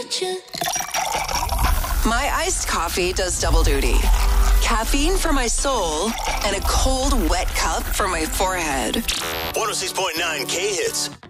My iced coffee does double duty. Caffeine for my soul and a cold, wet cup for my forehead. 106.9 K-Hits.